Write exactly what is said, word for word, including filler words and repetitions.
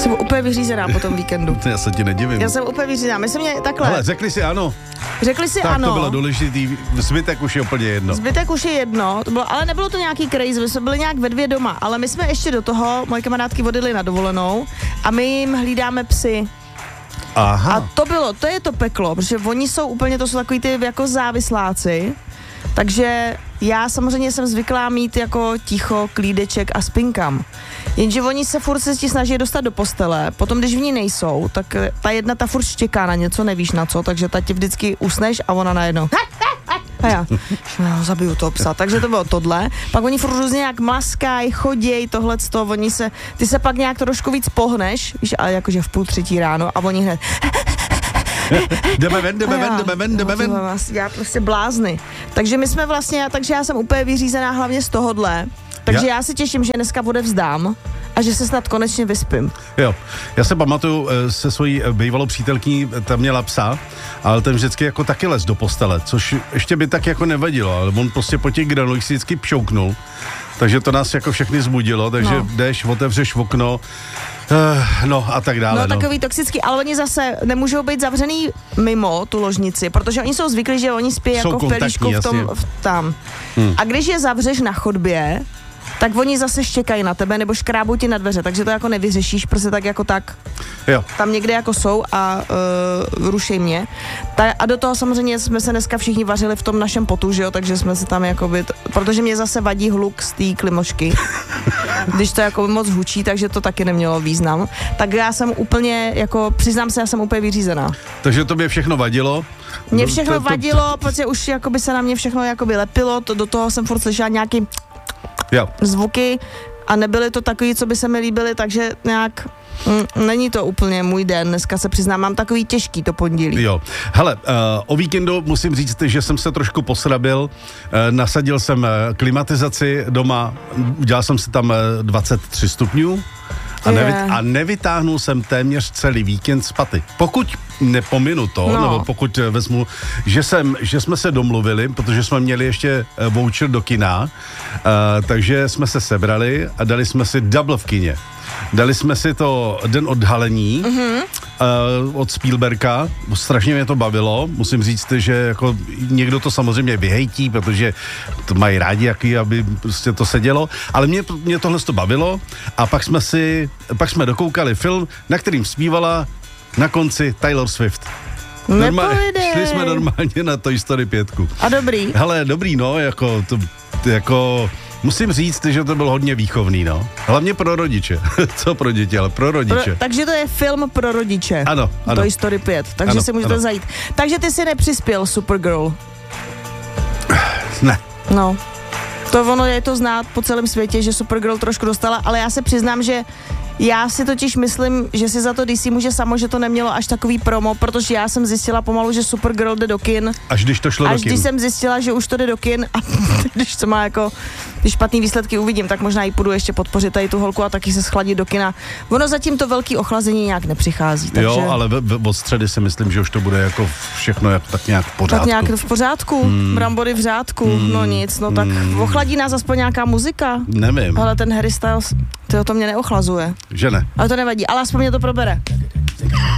Jsem úplně vyřízená po tom víkendu. Já se ti nedivím. Já jsem úplně vyřízená. My jsme mě takhle... Hele, řekli si ano. Řekli si tak ano. Tak to bylo důležitý. Zbytek už je úplně jedno. Zbytek už je jedno, to bylo, ale nebylo to nějaký crazy, my jsme byli nějak ve dvě doma, ale my jsme ještě do toho, moje kamarádky odjeli na dovolenou a my jim hlídáme psy. Aha. A to bylo, to je to peklo, protože oni jsou úplně, to jsou takový ty jako závisláci, takže já samozřejmě jsem zvyklá mít jako ticho, klídeček a spinkam. Jenže oni se furt se ti snaží dostat do postele, potom když v ní nejsou, tak ta jedna ta furt štěká na něco, nevíš na co, takže ta ti vždycky usneš a ona najednou a já, já zabiju toho psa, takže to bylo tohle. Pak oni furt různě nějak mlaskají, chodějí, tohleto, oni se, ty se pak nějak trošku víc pohneš, víš, ale jakože v půl třetí ráno a oni hned jdeme ven, jdeme ven, jdeme ven, jdeme ven. Já prostě blázny. Takže my jsme vlastně, takže já jsem úplně vyřízená hlavně z tohodle. Takže já, já se těším, že dneska odevzdám a že se snad konečně vyspím. Jo, já se pamatuju se svojí bývalou přítelkyní, ta měla psa, ale ten vždycky jako taky les do postele, což ještě by tak jako nevadilo, ale on prostě po těch granulích si vždycky pšouknul, takže to nás jako všechny zbudilo, takže no. jdeš, otevřeš okno, Uh, no a tak dále. No, no takový toxický, ale oni zase nemůžou být zavřený mimo tu ložnici, protože oni jsou zvyklí, že oni spí jsou jako v pelíšku v tom, v, tam. Hmm. A když je zavřeš na chodbě, tak oni zase štěkají na tebe nebo škrábou ti na dveře, takže to jako nevyřešíš, prostě tak jako tak. Jo. Tam někde jako jsou a uh, rušej mě. Ta, a do toho samozřejmě jsme se dneska všichni vařili v tom našem potu, že jo, takže jsme se tam jako by, protože mě zase vadí hluk z té klimošky. Když to jako moc hučí, takže to taky nemělo význam. Tak já jsem úplně, jako přiznám se, já jsem úplně vyřízená. Takže to by všechno vadilo? Mně všechno to, to, vadilo, protože už jakoby se na mě všechno jakoby lepilo, to, do toho jsem furt slyšela nějaký jo. zvuky a nebyly to takový, co by se mi líbily, takže nějak mm, není to úplně můj den, dneska se přiznám, mám takový těžký to pondělí. Jo, hele, uh, o víkendu musím říct, že jsem se trošku posrabil, uh, nasadil jsem uh, klimatizaci doma, udělal jsem si tam uh, dvacet tři stupňů a, nevy, a nevytáhnul jsem téměř celý víkend z paty. Pokud nepominu to, no. nebo pokud vezmu, že, jsem, že jsme se domluvili, protože jsme měli ještě voucher do kina, uh, takže jsme se sebrali a dali jsme si double v kině. Dali jsme si to Den odhalení mm-hmm. uh, od Spielberga, strašně mě to bavilo, musím říct, že jako někdo to samozřejmě vyhejtí, protože to mají rádi, jaký, aby prostě to sedělo, ale mě, mě tohle to bavilo a pak jsme si, pak jsme dokoukali film, na kterým zpívala na konci Taylor Swift. Normálně, šli jsme normálně na Toy Story pět. A dobrý? Hele, dobrý, no, jako to, jako musím říct, že to bylo hodně výchovný, no. Hlavně pro rodiče. Co pro děti, ale pro rodiče. Pro, takže to je film pro rodiče. Ano, ano. Toy Story pět, takže ano, si můžete ano. zajít. Takže ty si nepřispěl Supergirl. Ne. No. To ono je to znát po celém světě, že Supergirl trošku dostala, ale já se přiznám, že já si totiž myslím, že si za to D C může samo, že to nemělo až takový promo, protože já jsem zjistila pomalu, že Supergirl jde do kin. Až když to šlo až do kin. Až když jsem zjistila, že už to jde do kin a když to má jako, když špatný výsledky uvidím, tak možná jí půjdu ještě podpořit tady tu holku a taky se schladit do kina. Ono zatím to velký ochlazení nějak nepřichází. Takže... Jo, ale v, v, od středy si myslím, že už to bude jako všechno jak, tak nějak v pořádku. Tak nějak v pořádku, hmm. brambory v řádku, hmm. no nic, no tak hmm. ochladí nás aspoň nějaká muzika. Nevím. Ale ten Harry Styles, to, to mě neochlazuje. Že ne. Ale to nevadí, ale aspoň mě to probere.